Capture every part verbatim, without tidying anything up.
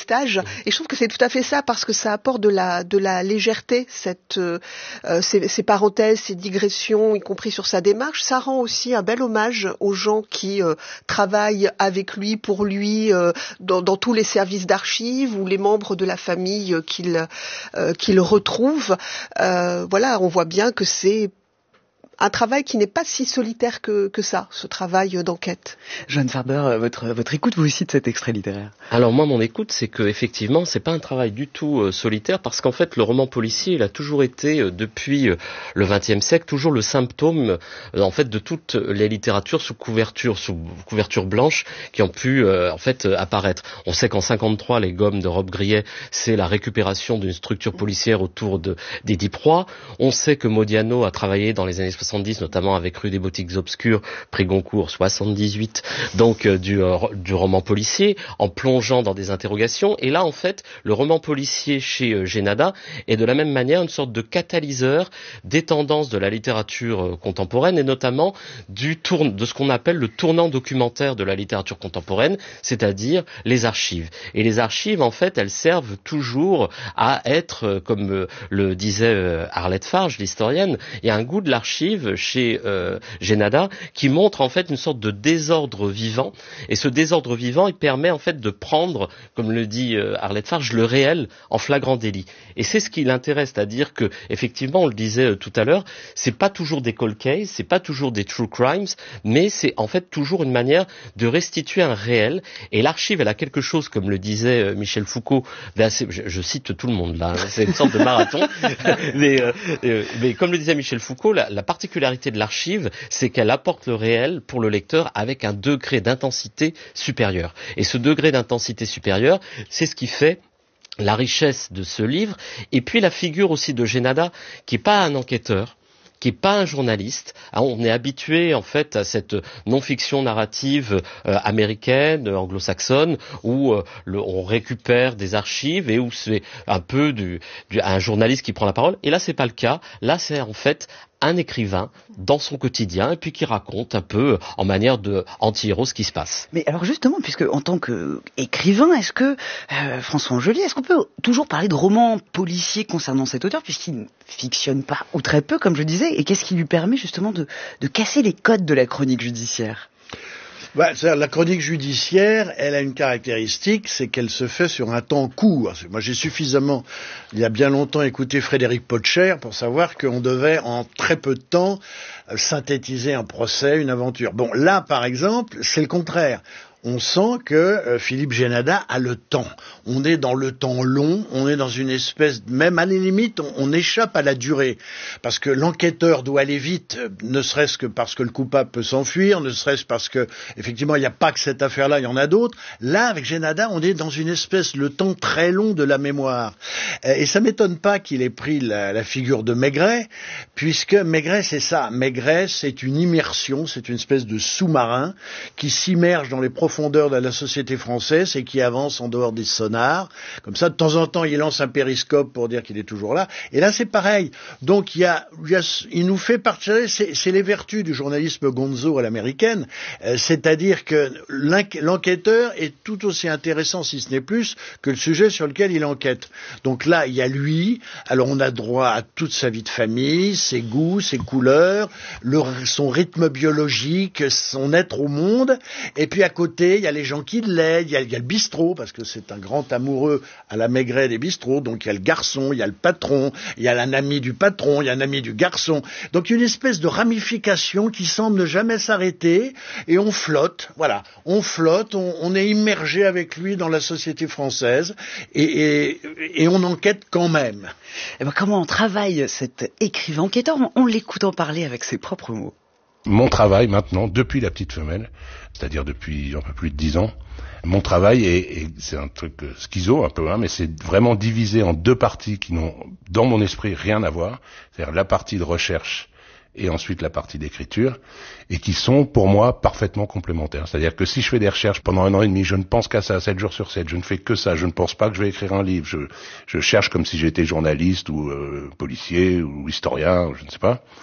stages. Et je trouve que c'est tout à fait ça, parce que ça apporte de la, de la légèreté, cette, euh, ces, ces parenthèses, ces digressions, y compris sur sa démarche. Ça rend aussi un bel hommage aux gens qui euh, travaillent avec lui, pour lui, euh, dans, dans tous les services d'archives, ou les membres de la famille euh, qu'il, euh, qu'il retrouve. Euh, voilà, on voit bien que c'est un travail qui n'est pas si solitaire que, que ça, ce travail d'enquête. Joanne Farber, votre, votre écoute, vous aussi, de cet extrait littéraire? Alors moi, mon écoute, c'est que effectivement, c'est pas un travail du tout euh, solitaire, parce qu'en fait, le roman policier, il a toujours été, euh, depuis euh, le vingtième siècle, toujours le symptôme, euh, en fait, de toutes les littératures sous couverture, sous couverture blanche, qui ont pu, euh, en fait, euh, apparaître. On sait qu'en cinquante-trois, les Gommes de Rob Grillet, c'est la récupération d'une structure policière autour de d'Édith Proie. On sait que Modiano a travaillé dans les années soixante-dix, notamment avec Rue des Boutiques Obscures, prix Goncourt soixante-dix-huit, donc euh, du, euh, du roman policier, en plongeant dans des interrogations. Et là, en fait, le roman policier chez euh, Génada est de la même manière une sorte de catalyseur des tendances de la littérature euh, contemporaine, et notamment du tourne, de ce qu'on appelle le tournant documentaire de la littérature contemporaine, c'est-à-dire les archives. Et les archives, en fait, elles servent toujours à être, euh, comme euh, le disait euh, Arlette Farge, l'historienne, il y a un goût de l'archive chez euh, Génada qui montre en fait une sorte de désordre vivant, et ce désordre vivant, il permet en fait de prendre, comme le dit euh, Arlette Farge, le réel en flagrant délit. Et c'est ce qui l'intéresse, c'est-à-dire que effectivement, on le disait euh, tout à l'heure, c'est pas toujours des cold cases, c'est pas toujours des true crimes, mais c'est en fait toujours une manière de restituer un réel. Et l'archive, elle a quelque chose, comme le disait euh, Michel Foucault, ben, je, je cite tout le monde là, c'est une sorte de marathon, mais, euh, euh, mais comme le disait Michel Foucault, la, la partie La particularité de l'archive, c'est qu'elle apporte le réel pour le lecteur avec un degré d'intensité supérieur. Et ce degré d'intensité supérieur, c'est ce qui fait la richesse de ce livre. Et puis la figure aussi de Génada, qui n'est pas un enquêteur, qui est pas un journaliste. On est habitué en fait à cette non-fiction narrative euh, américaine, anglo-saxonne, où euh, le, on récupère des archives et où c'est un peu du, du, un journaliste qui prend la parole. Et là, c'est pas le cas. Là, c'est en fait un écrivain dans son quotidien, et puis qui raconte un peu en manière de anti-héros ce qui se passe. Mais alors justement, puisque en tant qu'écrivain, est-ce que, euh, François Angeli, est-ce qu'on peut toujours parler de roman policier concernant cet auteur, puisqu'il ne fictionne pas, ou très peu, comme je disais, et qu'est-ce qui lui permet justement de, de casser les codes de la chronique judiciaire? Bah, c'est-à-dire, la chronique judiciaire, elle a une caractéristique, c'est qu'elle se fait sur un temps court. Moi, j'ai suffisamment, il y a bien longtemps, écouté Frédéric Potcher pour savoir qu'on devait, en très peu de temps, synthétiser un procès, une aventure. Bon, là, par exemple, c'est le contraire. On sent que euh, Philippe Génada a le temps. On est dans le temps long, on est dans une espèce, même à la limite, on, on échappe à la durée. Parce que l'enquêteur doit aller vite, euh, ne serait-ce que parce que le coupable peut s'enfuir, ne serait-ce parce que, effectivement, il n'y a pas que cette affaire-là, il y en a d'autres. Là, avec Génada, on est dans une espèce, le temps très long de la mémoire. Euh, et ça m'étonne pas qu'il ait pris la, la figure de Maigret, puisque Maigret, c'est ça. Maigret, c'est une immersion, c'est une espèce de sous-marin qui s'immerge dans les profondeurs de la société française et qui avance en dehors des sonars. Comme ça, de temps en temps, il lance un périscope pour dire qu'il est toujours là. Et là, c'est pareil. Donc, il y a, il, y a, il nous fait partager, c'est, c'est les vertus du journalisme gonzo à l'américaine, euh, c'est-à-dire que l'enquêteur est tout aussi intéressant, si ce n'est plus, que le sujet sur lequel il enquête. Donc là, il y a lui. Alors, on a droit à toute sa vie de famille, ses goûts, ses couleurs, le, son rythme biologique, son être au monde. Et puis, à côté, il y a les gens qui l'aident, il y a, il y a le bistrot, parce que c'est un grand amoureux à la Maigret des bistrots, donc il y a le garçon, il y a le patron, il y a un ami du patron, il y a un ami du garçon. Donc une espèce de ramification qui semble ne jamais s'arrêter, et on flotte, voilà, on flotte, on, on est immergé avec lui dans la société française, et, et, et on enquête quand même. Et ben comment on travaille cet écrivain enquêteur? On l'écoute en parler avec ses propres mots. Mon travail maintenant, depuis La Petite Femelle, c'est-à-dire depuis un peu plus de dix ans, mon travail est, est c'est un truc schizo un peu, hein, mais c'est vraiment divisé en deux parties qui n'ont, dans mon esprit, rien à voir. C'est-à-dire la partie de recherche et ensuite la partie d'écriture, et qui sont, pour moi, parfaitement complémentaires. C'est-à-dire que si je fais des recherches pendant un an et demi, je ne pense qu'à ça, sept jours sur sept, je ne fais que ça, je ne pense pas que je vais écrire un livre, je, je cherche comme si j'étais journaliste ou euh, policier ou historien, je ne sais pas.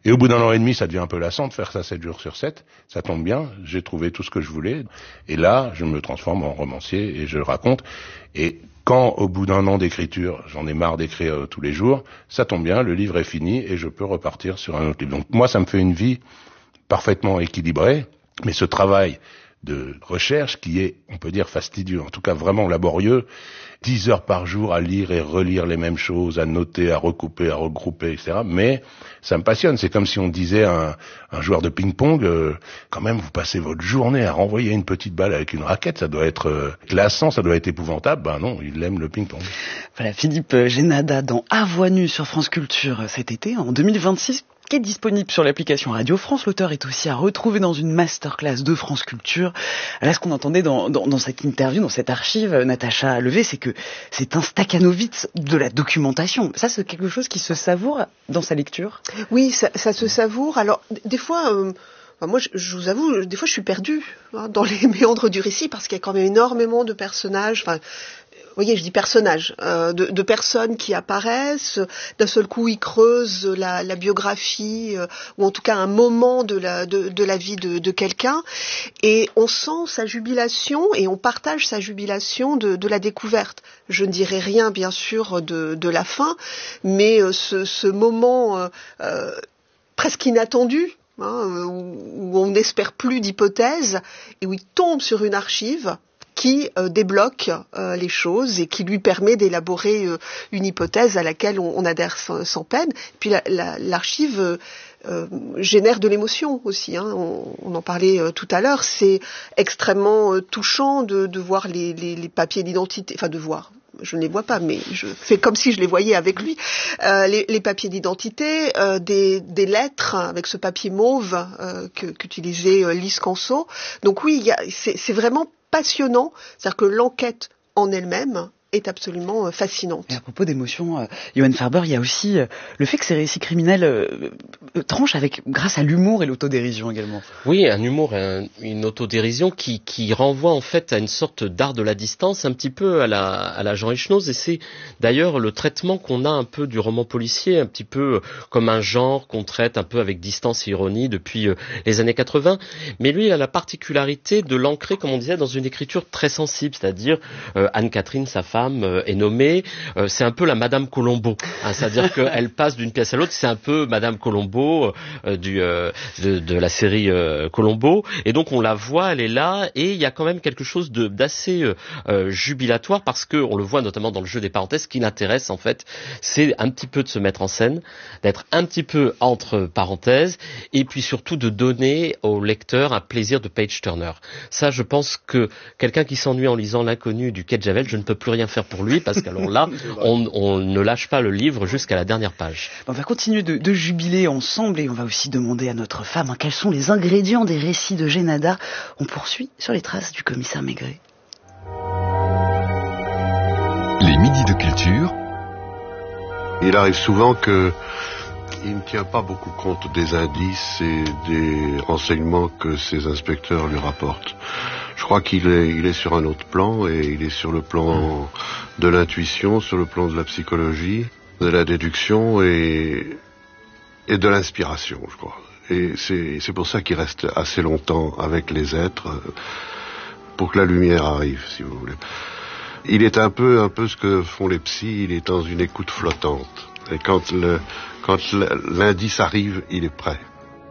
Et au bout d'un an et demi, ça devient un peu lassant de faire ça sept jours sur sept. Ça tombe bien, j'ai trouvé tout ce que je voulais. Et là, je me transforme en romancier et je le raconte. Et quand, au bout d'un an d'écriture, j'en ai marre d'écrire euh, tous les jours, ça tombe bien, le livre est fini et je peux repartir sur un autre livre. Donc moi, ça me fait une vie parfaitement équilibrée, mais ce travail de recherche qui est, on peut dire, fastidieux, en tout cas vraiment laborieux, dix heures par jour à lire et relire les mêmes choses, à noter, à recouper, à regrouper, et cetera. Mais ça me passionne. C'est comme si on disait à un, un joueur de ping-pong, euh, quand même, vous passez votre journée à renvoyer une petite balle avec une raquette, ça doit être euh, glaçant, ça doit être épouvantable. Ben non, il aime le ping-pong. Voilà, Philippe Génada dans À Voix Nue sur France Culture cet été, en deux mille vingt-six, qui est disponible sur l'application Radio France. L'auteur est aussi à retrouver dans une masterclass de France Culture. Là, ce qu'on entendait dans, dans, dans cette interview, dans cette archive, Natacha Levé, c'est que c'est un Stakhanovitz de la documentation. Ça, c'est quelque chose qui se savoure dans sa lecture? Oui, ça, ça se savoure. Alors, des fois... Euh... Moi, je, je vous avoue, des fois, je suis perdue hein, dans les méandres du récit parce qu'il y a quand même énormément de personnages. Enfin, vous voyez, je dis personnages, euh, de, de personnes qui apparaissent. D'un seul coup, ils creusent la, la biographie euh, ou en tout cas un moment de la, de, de la vie de, de quelqu'un, et on sent sa jubilation et on partage sa jubilation de, de la découverte. Je ne dirai rien, bien sûr, de, de la fin, mais euh, ce, ce moment euh, euh, presque inattendu. Hein, où, où on n'espère plus d'hypothèses et où il tombe sur une archive qui euh, débloque euh, les choses et qui lui permet d'élaborer euh, une hypothèse à laquelle on, on adhère sans, sans peine. Puis la, la, l'archive euh, euh, génère de l'émotion aussi. Hein. On, on en parlait euh, tout à l'heure. C'est extrêmement euh, touchant de, de voir les, les, les papiers d'identité, enfin de voir. Je ne les vois pas, mais je fais comme si je les voyais avec lui. Euh, les, les papiers d'identité, euh, des, des lettres avec ce papier mauve euh, que, qu'utilisait euh, Lise Canso. Donc oui, il y a, c'est, c'est vraiment passionnant. C'est-à-dire que l'enquête en elle-même est absolument euh, fascinante. Et à propos d'émotion, euh, Johan Farber, il y a aussi euh, le fait que ces récits criminels euh, euh, tranchent avec, grâce à l'humour et l'autodérision également. Oui, un humour et un, une autodérision qui, qui renvoie en fait à une sorte d'art de la distance, un petit peu à la, à la Jean Echenoz, et c'est d'ailleurs le traitement qu'on a un peu du roman policier, un petit peu comme un genre qu'on traite un peu avec distance et ironie depuis euh, les années quatre-vingts, mais lui il a la particularité de l'ancrer, comme on disait, dans une écriture très sensible, c'est-à-dire euh, Anne-Catherine, sa femme, est nommée, euh, c'est un peu la Madame Colombo, hein, c'est-à-dire qu'elle passe d'une pièce à l'autre, c'est un peu Madame Colombo euh, du, euh, de, de la série euh, Colombo, et donc on la voit, elle est là, et il y a quand même quelque chose de, d'assez euh, jubilatoire, parce que on le voit notamment dans le jeu des parenthèses, ce qui l'intéresse en fait, c'est un petit peu de se mettre en scène, d'être un petit peu entre parenthèses, et puis surtout de donner au lecteur un plaisir de page turner. Ça, je pense que quelqu'un qui s'ennuie en lisant L'inconnu du Quai de Javel, je ne peux plus rien faire pour lui, parce qu'alors là, on, on ne lâche pas le livre jusqu'à la dernière page. On va continuer de, de jubiler ensemble, et on va aussi demander à notre femme hein, quels sont les ingrédients des récits de Génada. On poursuit sur les traces du commissaire Maigret. Les midis de culture. Il arrive souvent que il ne tient pas beaucoup compte des indices et des renseignements que ses inspecteurs lui rapportent. Je crois qu'il est, il est sur un autre plan, et il est sur le plan de l'intuition, sur le plan de la psychologie, de la déduction et, et de l'inspiration, je crois. Et c'est, c'est pour ça qu'il reste assez longtemps avec les êtres, pour que la lumière arrive, si vous voulez. Il est un peu, un peu ce que font les psys, il est dans une écoute flottante. Et quand, le, quand l'indice arrive, il est prêt.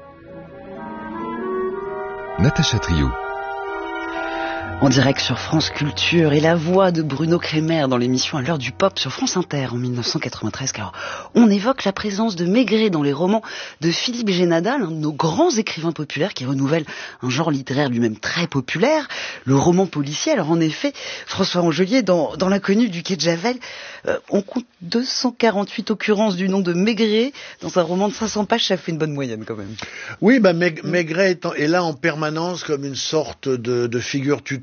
Natacha Trio. En direct sur France Culture, et la voix de Bruno Kremer dans l'émission À l'heure du pop sur France Inter en dix-neuf cent quatre-vingt-treize, car on évoque la présence de Maigret dans les romans de Philippe Génada, l'un de nos grands écrivains populaires qui renouvelle un genre littéraire lui-même très populaire, le roman policier. Alors en effet, François Angelier, dans, dans L'inconnu du Quai de Javel, euh, on compte deux cent quarante-huit occurrences du nom de Maigret dans un roman de cinq cents pages, ça fait une bonne moyenne quand même. Oui, bah Maigret est, en, est là en permanence comme une sorte de, de figure tutélaire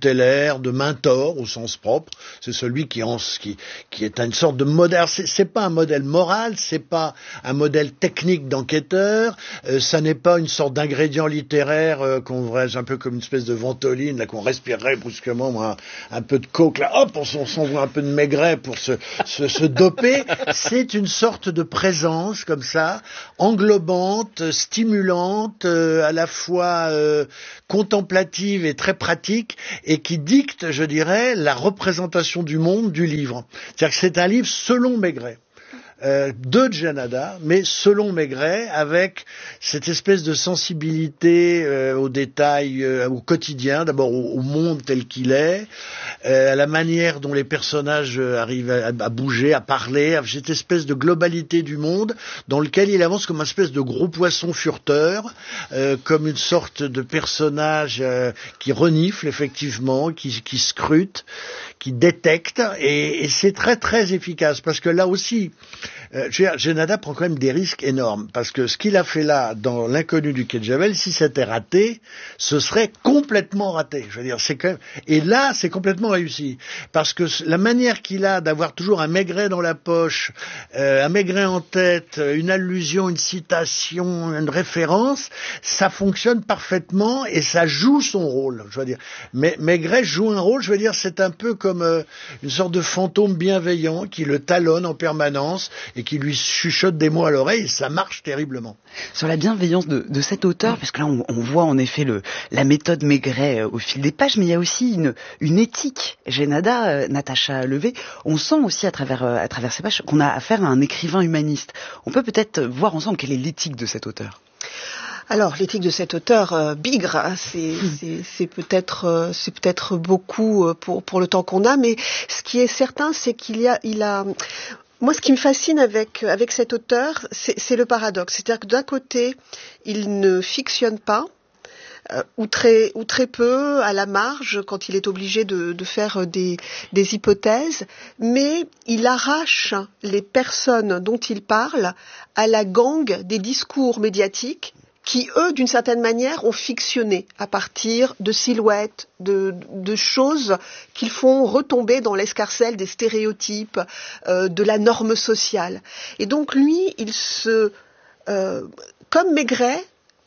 tutélaire, de mentor au sens propre. C'est celui qui, en, qui, qui est une sorte de modèle. C'est, c'est pas un modèle moral, c'est pas un modèle technique d'enquêteur, euh, ça n'est pas une sorte d'ingrédient littéraire euh, qu'on verrait un peu comme une espèce de ventoline, là, qu'on respirerait brusquement, moi, un, un peu de coke, là, hop, on, on s'envoie un peu de maigret pour se, se, se doper. C'est une sorte de présence comme ça, englobante, stimulante, euh, à la fois euh, contemplative et très pratique, et qui dicte, je dirais, la représentation du monde du livre. C'est-à-dire que c'est un livre selon Maigret. Euh, de Djenada, mais selon Maigret, avec cette espèce de sensibilité euh, aux détails, euh, au quotidien, d'abord au, au monde tel qu'il est, euh, à la manière dont les personnages euh, arrivent à, à bouger, à parler, à cette espèce de globalité du monde dans lequel il avance comme une espèce de gros poisson fureteur, euh, comme une sorte de personnage euh, qui renifle effectivement, qui, qui scrute, qui détecte, et, et c'est très très efficace, parce que là aussi, Euh, Djenada prend quand même des risques énormes, parce que ce qu'il a fait là dans l'inconnu du quai de Javel, si c'était raté, ce serait complètement raté. Je veux dire, c'est quand même... Et là, c'est complètement réussi, parce que la manière qu'il a d'avoir toujours un Maigret dans la poche, euh, un Maigret en tête, une allusion, une citation, une référence, ça fonctionne parfaitement et ça joue son rôle. Je veux dire, mais Maigret joue un rôle. Je veux dire, c'est un peu comme euh, une sorte de fantôme bienveillant qui le talonne en permanence et qui lui chuchote des mots à l'oreille, ça marche terriblement. Sur la bienveillance de, de cet auteur, mmh. parce que là on, on voit en effet le, la méthode Maigret euh, au fil des pages, mais il y a aussi une, une éthique. Djenada, euh, Natacha Levé, on sent aussi à travers, euh, à travers ces pages qu'on a affaire à un écrivain humaniste. On peut peut-être voir ensemble quelle est l'éthique de cet auteur. Alors, l'éthique de cet auteur, euh, Bigre, hein, c'est, c'est, c'est peut-être, euh, c'est peut-être beaucoup euh, pour, pour le temps qu'on a, mais ce qui est certain, c'est qu'il y a, il a, moi, ce qui me fascine avec, avec cet auteur, c'est, c'est le paradoxe. C'est-à-dire que d'un côté, il ne fictionne pas, euh, ou très, ou très peu, à la marge, quand il est obligé de, de faire des, des hypothèses, mais il arrache les personnes dont il parle à la gangue des discours médiatiques qui, eux, d'une certaine manière, ont fictionné à partir de silhouettes, de, de choses qu'ils font retomber dans l'escarcelle des stéréotypes, euh, de la norme sociale. Et donc, lui, il se... Euh, comme Maigret,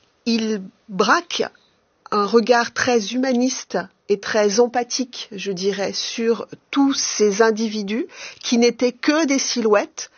il braque un regard très humaniste et très empathique, je dirais, sur tous ces individus qui n'étaient que des silhouettes,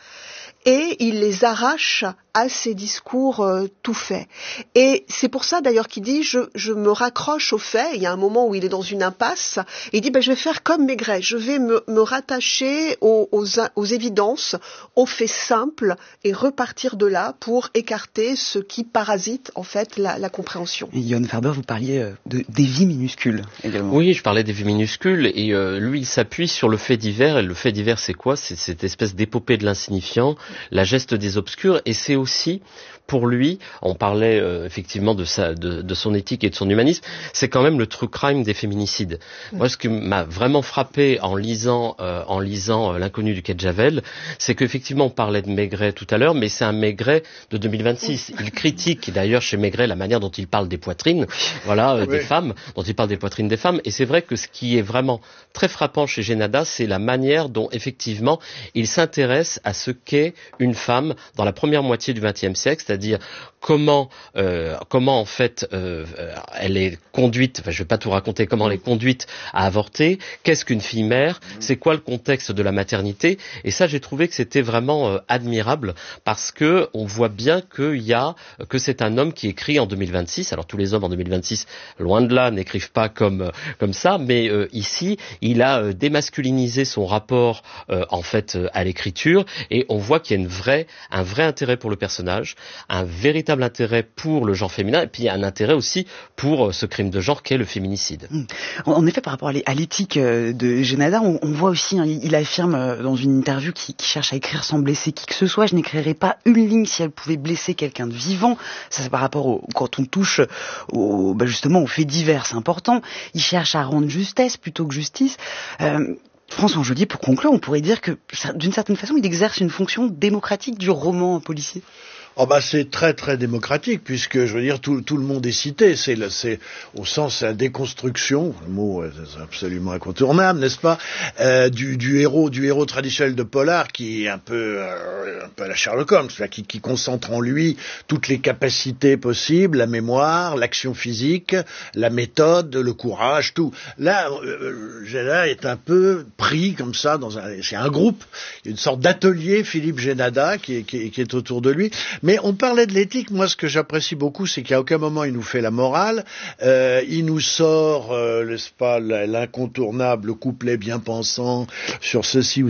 et il les arrache à ces discours euh, tout faits. Et c'est pour ça d'ailleurs qu'il dit je, je me raccroche aux faits. Il y a un moment où il est dans une impasse et il dit ben, je vais faire comme Maigret, je vais me, me rattacher aux, aux, aux évidences, aux faits simples et repartir de là pour écarter ce qui parasite en fait la, la compréhension. Et Yohann Farber, vous parliez de, des vies minuscules également. Oui, je parlais des vies minuscules et euh, lui il s'appuie sur le fait divers, et le fait divers c'est quoi? C'est cette espèce d'épopée de l'insignifiant, la geste des obscurs, et c'est aussi pour lui, on parlait euh, effectivement de, sa, de, de son éthique et de son humanisme, c'est quand même le true crime des féminicides. Mmh. Moi, ce qui m'a vraiment frappé en lisant, euh, en lisant euh, L'inconnu du quai de Javel, c'est qu'effectivement on parlait de Maigret tout à l'heure, mais c'est un Maigret de deux mille vingt-six. Mmh. Il critique d'ailleurs chez Maigret la manière dont il parle des poitrines, voilà, euh, oui. des femmes, dont il parle des poitrines des femmes. Et c'est vrai que ce qui est vraiment très frappant chez Djenada, c'est la manière dont effectivement il s'intéresse à ce qu'est une femme dans la première moitié du vingtième siècle, c'est-à-dire comment, euh, comment en fait euh, elle est conduite, enfin je vais pas tout raconter, comment elle est conduite à avorter, qu'est-ce qu'une fille mère, c'est quoi le contexte de la maternité, et ça j'ai trouvé que c'était vraiment euh, admirable, parce que on voit bien qu'il y a, que c'est un homme qui écrit en deux mille vingt-six, alors tous les hommes en deux mille vingt-six, loin de là, n'écrivent pas comme, comme ça, mais euh, ici, il a euh, démasculinisé son rapport euh, en fait euh, à l'écriture, et on voit qu'il y a une vraie, un vrai intérêt pour le personnage, un véritable intérêt pour le genre féminin, et puis un intérêt aussi pour ce crime de genre qu'est le féminicide. Mmh. En effet, par rapport à l'éthique de Djenada, on, on voit aussi, hein, il affirme dans une interview qu'il qui cherche à écrire sans blesser qui que ce soit. Je n'écrirais pas une ligne si elle pouvait blesser quelqu'un de vivant. Ça, c'est par rapport au, quand on touche au, bah justement aux faits divers, c'est important. Il cherche à rendre justesse plutôt que justice. Euh, François Angelier, pour conclure, on pourrait dire que d'une certaine façon, il exerce une fonction démocratique du roman policier. Oh bah c'est très très démocratique puisque je veux dire tout tout le monde est cité, c'est le, c'est au sens c'est la déconstruction, le mot est absolument incontournable, n'est-ce pas, euh, du du héros du héros traditionnel de polar qui est un peu euh, un peu à la Sherlock Holmes, là, qui qui concentre en lui toutes les capacités possibles, la mémoire, l'action physique, la méthode, le courage, tout. Là euh, Génada est un peu pris comme ça dans un c'est un groupe, une sorte d'atelier Philippe Génada qui est qui est, qui est autour de lui. Mais on parlait de l'éthique, moi ce que j'apprécie beaucoup, c'est qu'à aucun moment il nous fait la morale, euh, il nous sort, euh, n'est-ce pas, l'incontournable couplet bien pensant sur ceci ou